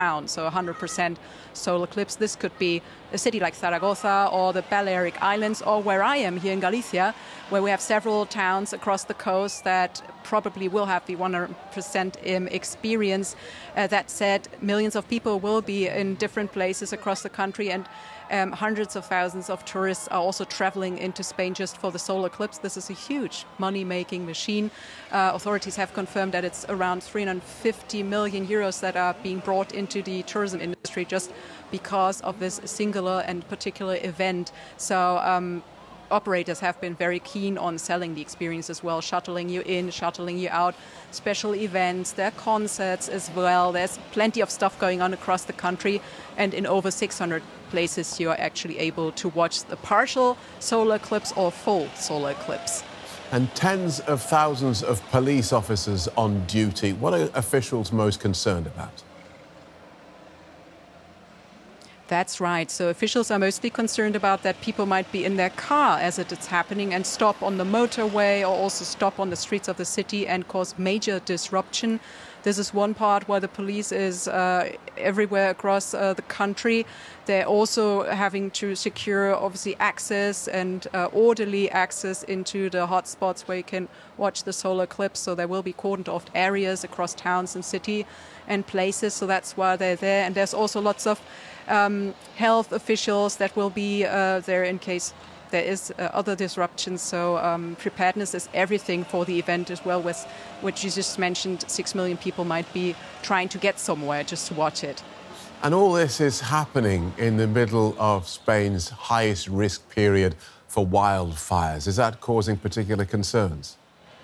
so 100% solar eclipse. This could be a city like Zaragoza or the Balearic Islands, or where I am here in Galicia, where we have several towns across the coast that probably will have the 100% experience. That said, millions of people will be in different places across the country, and hundreds of thousands of tourists are also traveling into Spain just for the solar eclipse. This is a huge money-making machine. Authorities have confirmed that it's around 350 million euros that are being brought into the tourism industry just because of this singular and particular event. So operators have been very keen on selling the experience as well, shuttling you in, shuttling you out, special events, there are concerts as well. There's plenty of stuff going on across the country, and in over 600 places you are actually able to watch the partial solar eclipse or full solar eclipse. And tens of thousands of police officers on duty. What are officials most concerned about? That's right. So officials are mostly concerned about that people might be in their car as it is happening and stop on the motorway, or also stop on the streets of the city and cause major disruption. This is one part where the police is everywhere across the country. They're also having to secure, obviously, access and orderly access into the hotspots where you can watch the solar eclipse. So there will be cordoned off areas across towns and city and places. So that's why they're there. And there's also lots of health officials that will be there in case there is other disruptions. So preparedness is everything for the event as well, with which you just mentioned 6 million people might be trying to get somewhere just to watch it. And all this is happening in the middle of Spain's highest risk period for wildfires. Is that causing particular concerns?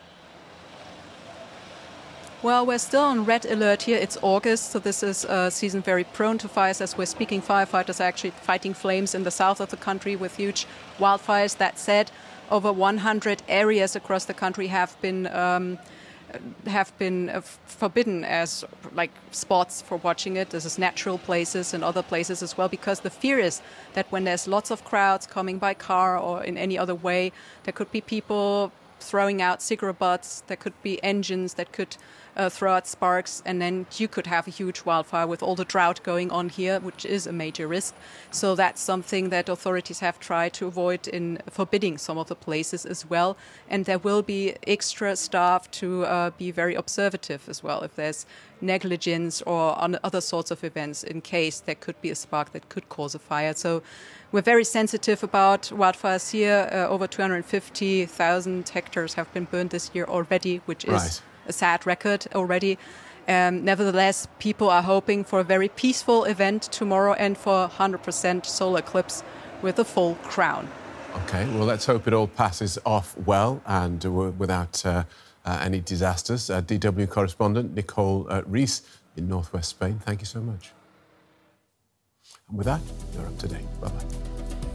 Well, we're still on red alert here. It's August, so this is a season very prone to fires. As we're speaking, firefighters are actually fighting flames in the south of the country with huge wildfires. That said, over 100 areas across the country have been forbidden as like spots for watching it. This is natural places and other places as well, because the fear is that when there's lots of crowds coming by car or in any other way, there could be people throwing out cigarette butts, there could be engines that could throw out sparks, and then you could have a huge wildfire with all the drought going on here, which is a major risk. So that's something that authorities have tried to avoid in forbidding some of the places as well. And there will be extra staff to be very observative as well if there's negligence or on other sorts of events, in case there could be a spark that could cause a fire. So we're very sensitive about wildfires here. Over 250,000 hectares have been burned this year already, which is a sad record already. Nevertheless, people are hoping for a very peaceful event tomorrow and for 100% solar eclipse with a full crown. OK, well, let's hope it all passes off well and without any disasters. DW correspondent Nicole Rees in northwest Spain, thank you so much. And with that, you're up to date. Bye-bye.